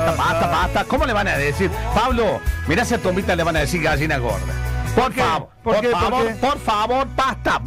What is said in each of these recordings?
basta. ¿Cómo le van a decir? Pablo, mirá si a Tomita le van a decir gallina gorda. Por favor, basta.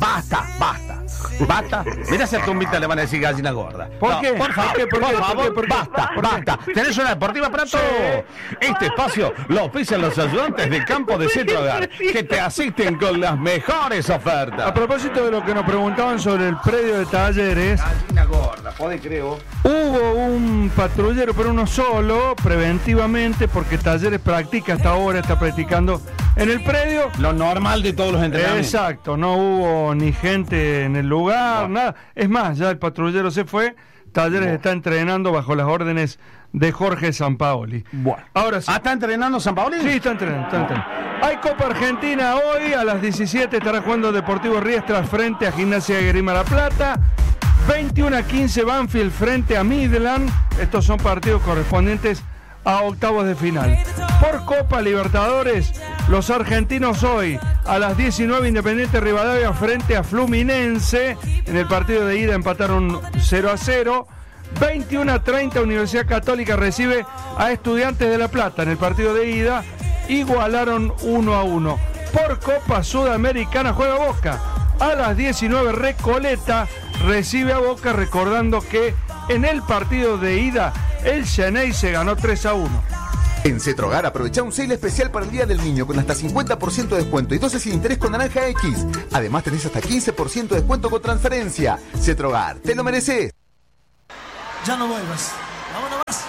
Mira si a Tumbita le van a decir gallina gorda. ¿Por qué? Por favor, basta. Tenés una deportiva para todo. Este espacio lo ofician los ayudantes de campo de Cetrogar, que te asisten con las mejores ofertas. A propósito de lo que nos preguntaban sobre el predio de Talleres, Gallina gorda, creo. hubo un patrullero, pero uno solo, preventivamente, porque Talleres practica hasta ahora, está practicando en el predio. Lo normal de todos los entrenamientos. Exacto, no hubo ni gente en el lugar, nada. Es más, ya el patrullero se fue. Talleres está entrenando bajo las órdenes de Jorge Sampaoli. Bueno. Ahora sí. ¿Está entrenando Sampaoli? Sí, está entrenando. Hay Copa Argentina hoy, a las 17 estará jugando Deportivo Riestra frente a Gimnasia de Grima La Plata. 21-15 Banfield frente a Midland. Estos son partidos correspondientes a octavos de final. Por Copa Libertadores, los argentinos hoy a las 19 Independiente Rivadavia frente a Fluminense. En el partido de ida empataron 0-0. 21-30 Universidad Católica recibe a Estudiantes de La Plata. En el partido de ida igualaron 1-1. Por Copa Sudamericana juega Boca. A las 19 Recoleta recibe a Boca, recordando que en el partido de ida el Xenei se ganó 3-1. En Cetrogar aprovecha un sale especial para el Día del Niño con hasta 50% de descuento y 12 sin interés con Naranja X. Además tenés hasta 15% de descuento con transferencia. Cetrogar, te lo mereces. Ya no vuelvas. Vámonos.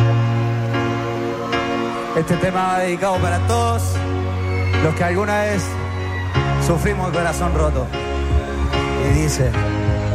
Este tema va dedicado para todos los que alguna vez sufrimos el corazón roto. Y dice...